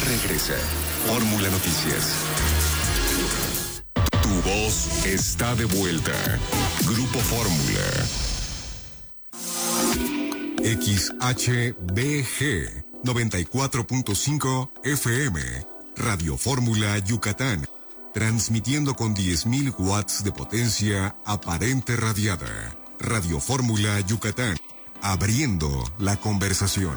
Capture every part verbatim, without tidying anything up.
regresa. Fórmula Noticias. Tu voz está de vuelta. Grupo Fórmula. X H B G noventa y cuatro punto cinco F M. Radio Fórmula Yucatán. Transmitiendo con diez mil watts de potencia aparente radiada. Radio Fórmula Yucatán. Abriendo la conversación.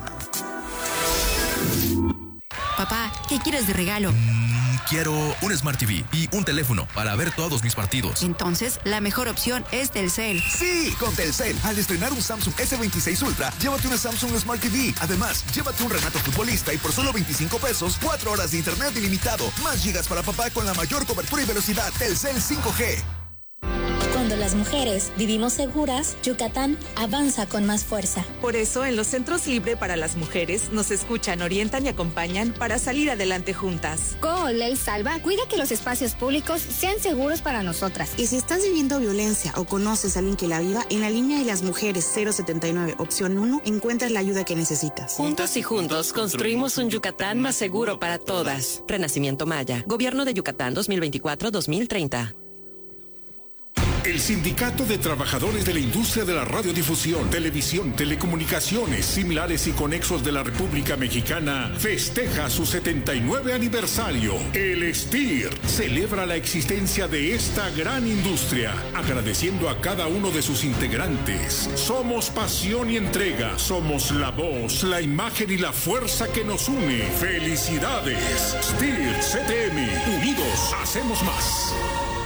Papá, ¿qué quieres de regalo? Mm, quiero un Smart T V y un teléfono para ver todos mis partidos. Entonces, la mejor opción es Telcel. Sí, con Telcel. Al estrenar un Samsung S veintiséis Ultra, llévate una Samsung Smart T V. Además, llévate un Renato futbolista y por solo veinticinco pesos, cuatro horas de internet ilimitado. Más gigas para papá con la mayor cobertura y velocidad. Telcel cinco G. Cuando las mujeres vivimos seguras, Yucatán avanza con más fuerza. Por eso, en los Centros Libre para las Mujeres, nos escuchan, orientan y acompañan para salir adelante juntas. Con Ley Salva, cuida que los espacios públicos sean seguros para nosotras. Y si estás viviendo violencia o conoces a alguien que la viva, en la línea de las mujeres cero setenta y nueve, opción uno, encuentras la ayuda que necesitas. Juntos y juntos construimos un Yucatán más seguro para todas. Renacimiento Maya. Gobierno de Yucatán dos mil veinticuatro a dos mil treinta. El Sindicato de Trabajadores de la Industria de la Radiodifusión, Televisión, Telecomunicaciones, Similares y Conexos de la República Mexicana festeja su setenta y nueve aniversario. El S T I R celebra la existencia de esta gran industria, agradeciendo a cada uno de sus integrantes. Somos pasión y entrega, somos la voz, la imagen y la fuerza que nos une. ¡Felicidades! S T I R C T M, unidos hacemos más.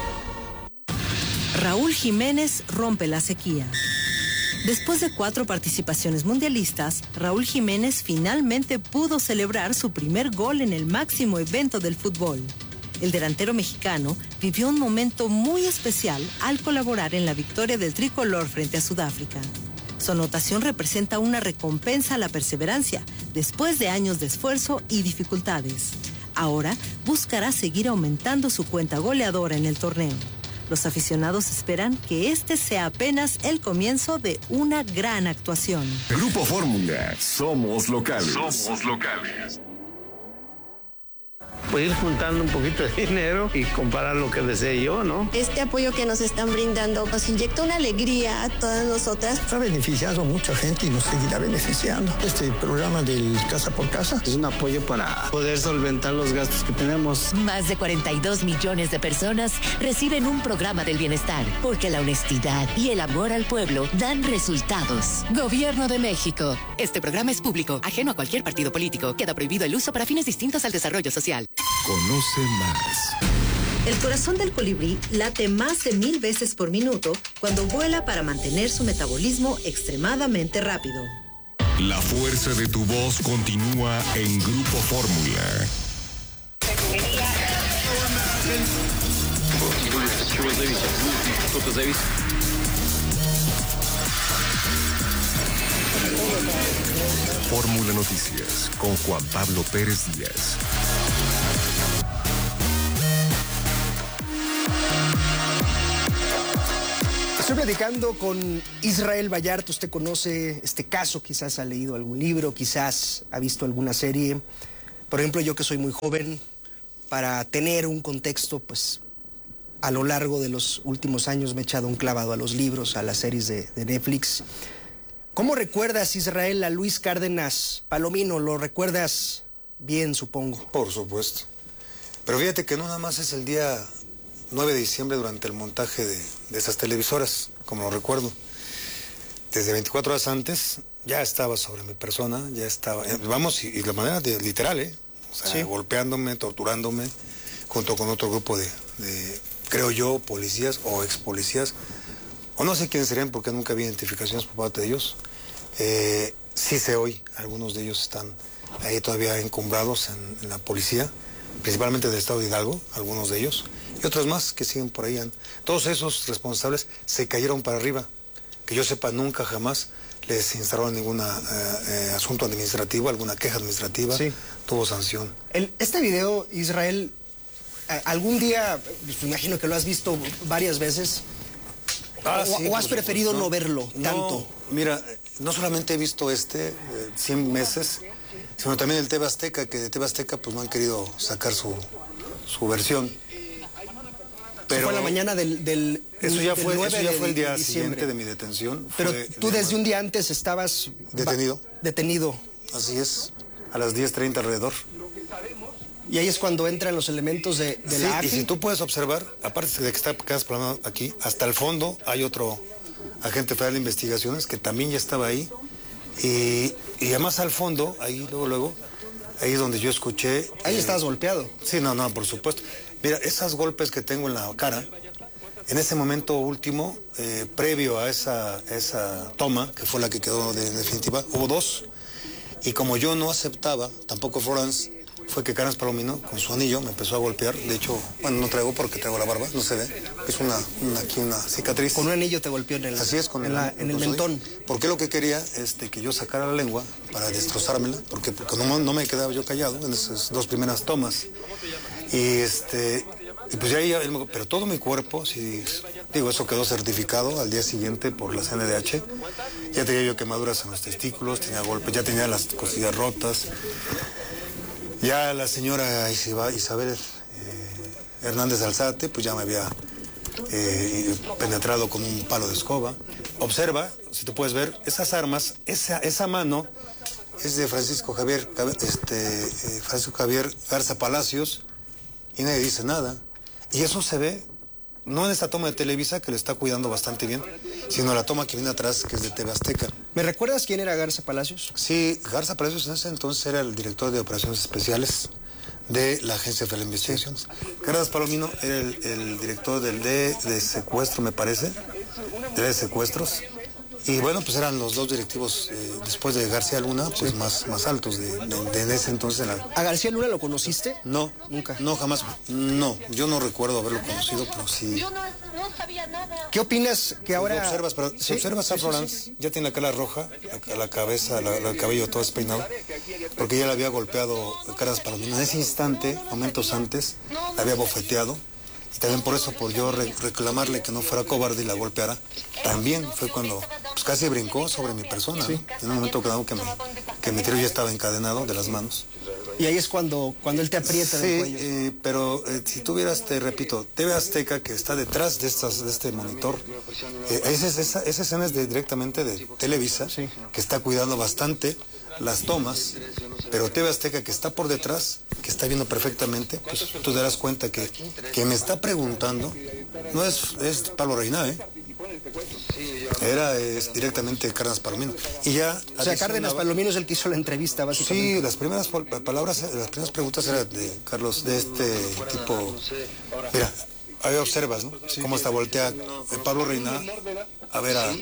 Raúl Jiménez rompe la sequía. Después de cuatro participaciones mundialistas, Raúl Jiménez finalmente pudo celebrar su primer gol en el máximo evento del fútbol. El delantero mexicano vivió un momento muy especial al colaborar en la victoria del tricolor frente a Sudáfrica. Su anotación representa una recompensa a la perseverancia después de años de esfuerzo y dificultades. Ahora buscará seguir aumentando su cuenta goleadora en el torneo. Los aficionados esperan que este sea apenas el comienzo de una gran actuación. Grupo Fórmula, somos locales. Somos locales. Pues ir juntando un poquito de dinero y comprar lo que desee yo, ¿no? Este apoyo que nos están brindando nos inyecta una alegría a todas nosotras. Ha beneficiado a mucha gente y nos seguirá beneficiando. Este programa del Casa por Casa es un apoyo para poder solventar los gastos que tenemos. Más de cuarenta y dos millones de personas reciben un programa del bienestar, porque la honestidad y el amor al pueblo dan resultados. Gobierno de México. Este programa es público, ajeno a cualquier partido político. Queda prohibido el uso para fines distintos al desarrollo social. Conoce más. El corazón del colibrí late más de mil veces por minuto cuando vuela para mantener su metabolismo extremadamente rápido. La fuerza de tu voz continúa en Grupo Fórmula. Fórmula Noticias con Juan Pablo Pérez Díaz. Estoy platicando con Israel Vallarta. Usted conoce este caso, quizás ha leído algún libro, quizás ha visto alguna serie. Por ejemplo, yo que soy muy joven, para tener un contexto, pues a lo largo de los últimos años me he echado un clavado a los libros, a las series de, de Netflix. ¿Cómo recuerdas, Israel, a Luis Cárdenas Palomino? ¿Lo recuerdas bien, supongo? Por supuesto. Pero fíjate que no nada más es el día nueve de diciembre durante el montaje de, de esas televisoras, como lo recuerdo. Desde veinticuatro horas antes ya estaba sobre mi persona, ya estaba, vamos, y, y de manera de, literal, ¿eh? O sea, ¿sí? Golpeándome, torturándome, junto con otro grupo de, de, creo yo, policías o ex policías, o no sé quiénes serían porque nunca había identificaciones por parte de ellos. Eh, sí sé hoy, algunos de ellos están ahí todavía encumbrados en, en la policía, principalmente del estado de Hidalgo, algunos de ellos, y otros más que siguen por ahí. Todos esos responsables se cayeron para arriba. Que yo sepa, nunca jamás les instalaron ningún eh, eh, asunto administrativo, alguna queja administrativa, sí. Tuvo sanción. El, este video, Israel, algún día, pues, me imagino que lo has visto varias veces, ah, o, sí, o has preferido no, no verlo tanto. No, mira, no solamente he visto este, eh, cien meses, sino también el T V Azteca, que de T V Azteca pues no han querido sacar su, su versión. Pero fue la mañana del, del eso ya del fue nueve eso ya de, fue el día de siguiente de mi detención. Pero fue tú desde un día antes estabas detenido. Detenido. Así es, a las diez treinta alrededor. Y ahí es cuando entran los elementos de, de sí, la A F I. Y si tú puedes observar, aparte de que está quedas programado aquí, hasta el fondo hay otro agente federal de investigaciones que también ya estaba ahí. Y, y además al fondo, ahí luego, luego, ahí es donde yo escuché... Ahí eh, estabas golpeado. Sí, no, no, por supuesto. Mira, esos golpes que tengo en la cara, en ese momento último, eh, previo a esa, esa toma, que fue la que quedó de, de definitiva, hubo dos. Y como yo no aceptaba, tampoco Florence, fue que Carlos Palomino, con su anillo, me empezó a golpear. De hecho, bueno, no traigo porque traigo la barba, no se ve. Es una, una aquí una cicatriz. Con un anillo te golpeó en el, Así es, con en, el, la, en el mentón. Porque lo que quería este, que yo sacara la lengua para destrozármela, porque, porque no, no me quedaba yo callado en esas dos primeras tomas. Y este y pues ya ahí, pero todo mi cuerpo, si digo, eso quedó certificado al día siguiente por la C N D H. Ya tenía yo quemaduras en los testículos, tenía golpes, ya tenía las costillas rotas. Ya la señora Isabel eh, Hernández Alzate, pues ya me había eh, penetrado con un palo de escoba. Observa, si tú puedes ver, esas armas, esa, esa mano es de Francisco Javier, este, eh, Francisco Javier Garza Palacios, y nadie dice nada. Y eso se ve, no en esta toma de Televisa, que lo está cuidando bastante bien, sino la toma que viene atrás, que es de T V Azteca. ¿Me recuerdas quién era Garza Palacios? Sí, Garza Palacios en ese entonces era el director de operaciones especiales de la Agencia Federal de Investigaciones. Garza Palomino era el, el director del D de secuestro, me parece, de secuestros. Y bueno, pues eran los dos directivos, eh, después de García Luna, pues sí. más, más altos de, de, de en ese entonces. La... ¿A García Luna lo conociste? No, nunca. No, jamás. No, yo no recuerdo haberlo conocido, pero sí. Yo no, no sabía nada. ¿Qué opinas que ahora... Si observas, pero, ¿sí? si observas a sí, Florence, sí, sí. ya tiene la cara roja, la, la cabeza, la, la, el cabello todo despeinado, porque ya le había golpeado Caras Palomino. En ese instante, momentos antes, la había bofeteado. Y también por eso, por yo re reclamarle que no fuera cobarde y la golpeara, también fue cuando pues, casi brincó sobre mi persona, sí. ¿no? En un momento que me, que mi tiro ya estaba encadenado de las manos. Y ahí es cuando, cuando él te aprieta sí, del cuello. Eh, pero eh, si tuvieras, te repito, T V Azteca, que está detrás de, estas, de este monitor, eh, esa, esa, esa escena es de, directamente de Televisa, sí. que está cuidando bastante las tomas, pero T V Azteca, que está por detrás, que está viendo perfectamente, pues tú te darás cuenta que, que me está preguntando, no es, es Pablo Reina, ¿eh? Era es, directamente Cárdenas Palomino. Y ya o sea, Cárdenas Palomino es el que hizo la entrevista, básicamente. Sí, las primeras palabras, las primeras preguntas eran de Carlos, de este tipo. Mira, ahí observas, ¿no? Sí. Cómo hasta voltea Pablo Reina a ver a, a,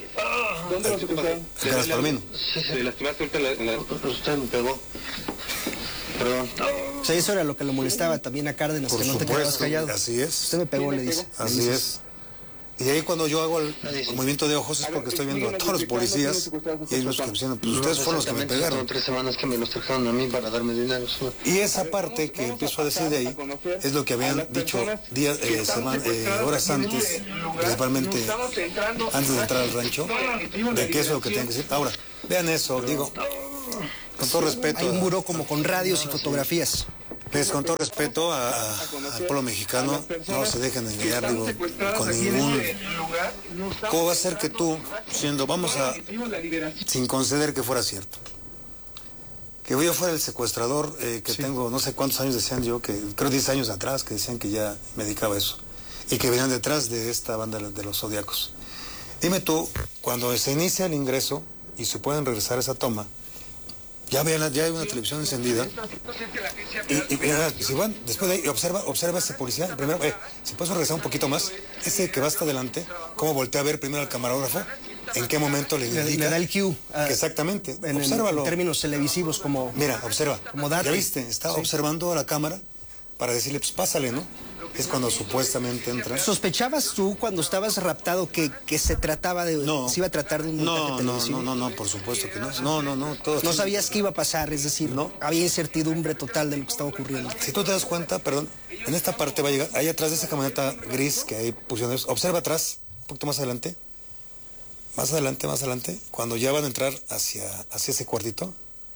a Cárdenas Palomino. Sí, sí, lastimaste ahorita en la... Usted me pegó. Perdón. O sea, eso era lo que lo molestaba también a Cárdenas, Por que no supuesto, te quedabas callado. Así es. Usted me pegó, le dice. Así le es. Y ahí cuando yo hago el, el movimiento de ojos es porque estoy viendo a todos los policías y ellos que dicen, pues ustedes fueron los que me pegaron. Son tres semanas que me los trajeron a mí para darme dinero. Y esa parte que empiezo a decir de ahí es lo que habían dicho días, eh, semana, eh, horas antes, principalmente antes de entrar al rancho, de que eso es lo que tienen que decir. Ahora, vean eso, digo, con todo respeto. Hay un buró como con radios y fotografías. Les con todo respeto a, a, al pueblo mexicano, no se dejen engañar, digo, con ningún... ¿Cómo va a ser que tú, siendo, vamos a, sin conceder que fuera cierto, que yo fuera el secuestrador, eh, que sí. tengo no sé cuántos años decían yo, que creo diez años atrás, que decían que ya me dedicaba a eso, y que venían detrás de esta banda de los Zodiacos? Dime tú, cuando se inicia el ingreso y se pueden regresar a esa toma, Ya, vean, ya hay una televisión encendida y, y, y si van, después de ahí, observa, observa a ese policía, primero, eh, si puedes regresar un poquito más, ese que va hasta adelante, cómo voltea a ver primero al camarógrafo, en qué momento le indica. Le da el cue. Uh, exactamente, en, obsérvalo. En términos televisivos, como... Mira, observa, como ya viste, está sí. observando a la cámara para decirle, pues pásale, ¿no? Es cuando supuestamente entra. ¿Sospechabas tú cuando estabas raptado que, que se trataba de... No. se iba a tratar de un no, montaje no, televisivo? No, no, no, por supuesto que no. No, no, no. Todo no sabías qué iba a pasar, es decir, no. había incertidumbre total de lo que estaba ocurriendo. Si tú te das cuenta, perdón, en esta parte va a llegar, ahí atrás de esa camioneta gris que hay pusieron, observa atrás, un poquito más adelante, más adelante, más adelante, cuando ya van a entrar hacia, hacia ese cuartito,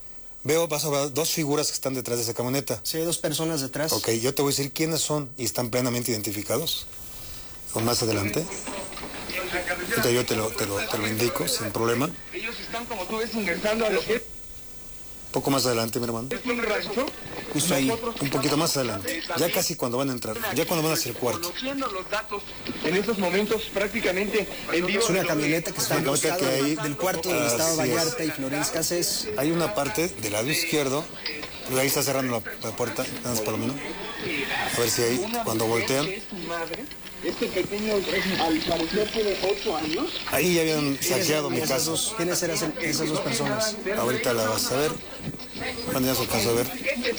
Veo, vas a ver dos figuras que están detrás de esa camioneta. Sí, hay dos personas detrás. Ok, yo te voy a decir quiénes son y están plenamente identificados. O más adelante. Entonces yo te lo, te lo, te lo indico sin problema. Ellos están, como tú ves, ingresando a lo que es Un poco más adelante, mi hermano. un rancho. Justo ahí, un poquito más adelante. Ya casi cuando van a entrar, ya cuando van hacia el cuarto. Conociendo los datos en estos momentos prácticamente en vivo. Es una camioneta que está Una camioneta que hay del cuarto donde estaba así Vallarta es. y Florencia Cassés. Hay una parte del lado izquierdo, ahí está cerrando la, la puerta, nada más palomino. A ver si ahí, cuando voltean. Este pequeño, al parecer, tiene ocho años. Ahí ya habían saqueado mi casa. ¿Quiénes eran esas dos personas? Ahorita la vas a ver. Cuando ya se alcanza a ver.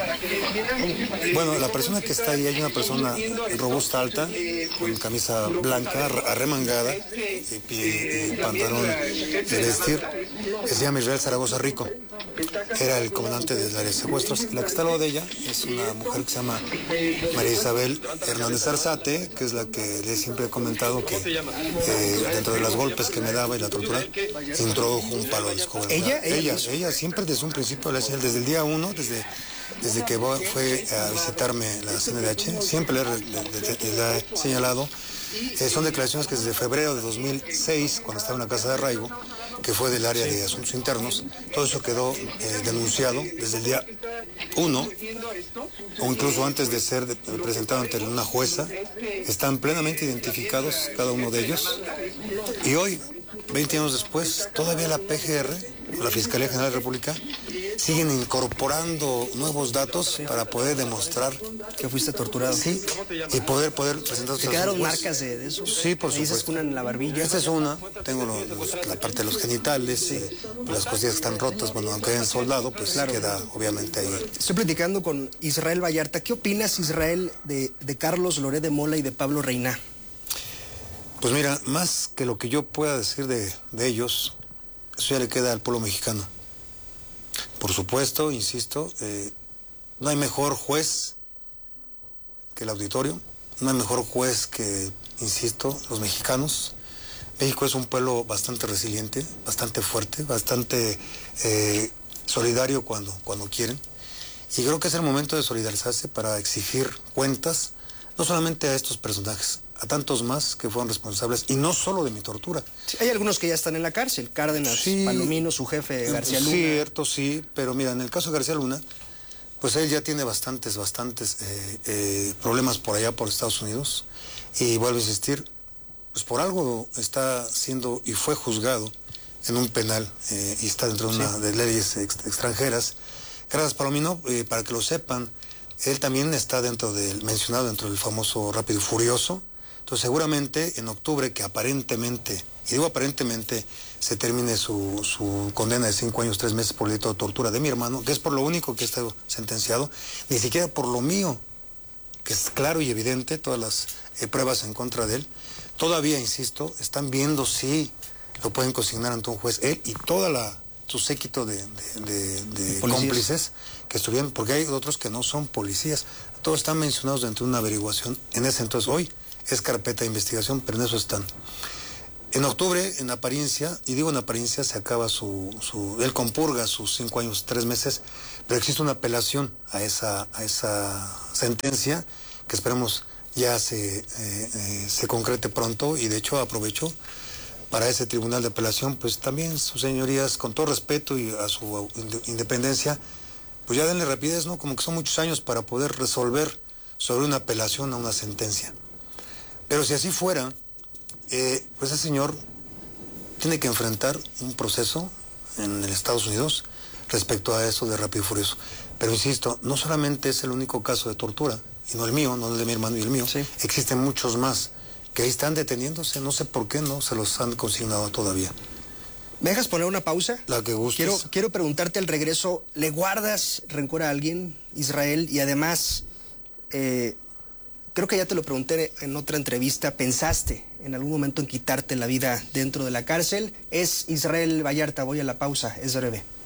Bueno, la persona que está ahí, hay una persona robusta, alta, con camisa blanca, arremangada, y, y, y pantalón de vestir, que se llama Israel Zaragoza Rico. Era el comandante del área de secuestros. La que está al lado de ella es una mujer que se llama María Isabel Hernández Arzate, que es la que le siempre he comentado que eh, dentro de los golpes que me daba y la tortura, introdujo un palo de escoba. ¿Ella? Ella, ella siempre desde un principio, desde el día uno, desde, desde que fue a visitarme la C N D H, siempre le, le, le, le he señalado. Eh, son declaraciones que desde febrero de dos mil seis, cuando estaba en la casa de arraigo, que fue del área de asuntos internos, todo eso quedó eh, denunciado desde el día uno, o incluso antes de ser de, presentado ante una jueza. Están plenamente identificados cada uno de ellos. Y hoy, veinte años después, todavía la P G R, la Fiscalía General de la República, siguen incorporando nuevos datos para poder demostrar que fuiste torturado. Sí, y poder poder presentar. ¿Te quedaron marcas de, de eso? Sí, por supuesto. Dices una en la barbilla. Esta es una. Tengo lo, los, la parte de los genitales, sí. eh, las costillas están rotas. Bueno, aunque hayan soldado, pues claro, queda obviamente ahí. Estoy platicando con Israel Vallarta. ¿Qué opinas, Israel, de, de Carlos Loret de Mola y de Pablo Reina? Pues mira, más que lo que yo pueda decir de, de ellos, eso ya le queda al pueblo mexicano. Por supuesto, insisto, eh, no hay mejor juez que el auditorio, no hay mejor juez que, insisto, los mexicanos. México es un pueblo bastante resiliente, bastante fuerte, bastante eh, solidario cuando, cuando quieren. Y creo que es el momento de solidarizarse para exigir cuentas, no solamente a estos personajes, a tantos más que fueron responsables, y no solo de mi tortura. Sí, hay algunos que ya están en la cárcel, Cárdenas, sí, Palomino, su jefe, García Luna. Cierto, sí, pero mira, en el caso de García Luna, pues él ya tiene bastantes, bastantes eh, eh, problemas por allá, por Estados Unidos, y vuelvo a insistir, pues por algo está siendo y fue juzgado en un penal, eh, y está dentro de una sí. de leyes ex extranjeras. Gracias, Palomino, eh, para que lo sepan, él también está dentro del, mencionado dentro del famoso Rápido y Furioso. Entonces seguramente en octubre, que aparentemente, y digo aparentemente, se termine su, su condena de cinco años, tres meses por el delito de tortura de mi hermano, que es por lo único que está sentenciado, ni siquiera por lo mío, que es claro y evidente, todas las eh, pruebas en contra de él. Todavía, insisto, están viendo si lo pueden consignar ante un juez, él y toda la su séquito de, de, de, de cómplices que estuvieron, porque hay otros que no son policías, todos están mencionados dentro de una averiguación en ese entonces. Hoy es carpeta de investigación, pero en eso están. En octubre, en apariencia, y digo en apariencia, se acaba su, su él compurga sus cinco años, tres meses, pero existe una apelación a esa, a esa sentencia, que esperemos ya se, eh, eh, se concrete pronto, y de hecho aprovecho para ese tribunal de apelación, pues también sus señorías, con todo respeto y a su independencia, pues ya denle rapidez, ¿no? Como que son muchos años para poder resolver sobre una apelación a una sentencia. Pero si así fuera, eh, pues ese señor tiene que enfrentar un proceso en el Estados Unidos respecto a eso de Rápido y Furioso. Pero insisto, no solamente es el único caso de tortura, y no el mío, no el de mi hermano y el mío, sí. Existen muchos más que ahí están deteniéndose, no sé por qué no se los han consignado todavía. ¿Me dejas poner una pausa? La que gustes. Quiero, quiero preguntarte al regreso, ¿le guardas rencor a alguien, Israel? Y además, eh, creo que ya te lo pregunté en otra entrevista, ¿pensaste en algún momento en quitarte la vida dentro de la cárcel? Es Israel Vallarta, voy a la pausa, es breve.